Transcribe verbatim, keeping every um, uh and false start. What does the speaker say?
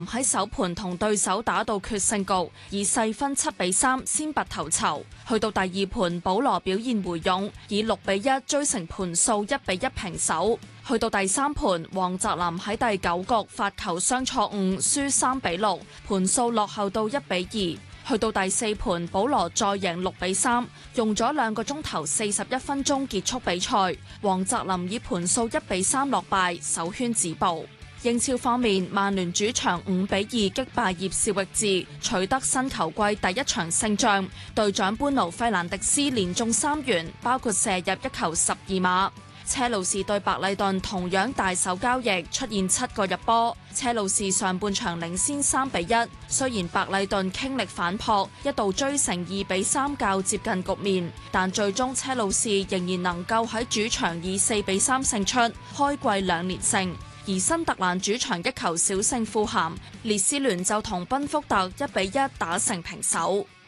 喺首盤同對手打到決勝局，以細分七比三先拔頭籌。去到第二盤，保羅表現回勇，以六比一追成盤數一比一平手。去到第三盤，黃澤林喺第九局發球雙錯誤，輸三比六，盤數落後到一比二。去到第四盤，保羅再贏六比三，用咗兩個鐘頭四十一分鐘結束比賽。黃澤林以盤數一比三落敗，首圈止步。英超方面，曼聯主場五比二擊敗葉士域治，取得新球季第一場勝仗。隊長般奴費蘭迪斯連中三元，包括射入一球十二碼。車路士對白禮頓同樣大手交易，出現七個入波。車路士上半場領先三比一，雖然白禮頓傾力反撲，一度追成二比三較接近局面，但最終車路士仍然能夠喺主場以四比三勝出，開季兩連勝。而新特蘭主場一球小勝富咸，列斯聯就同賓福特一比一打成平手。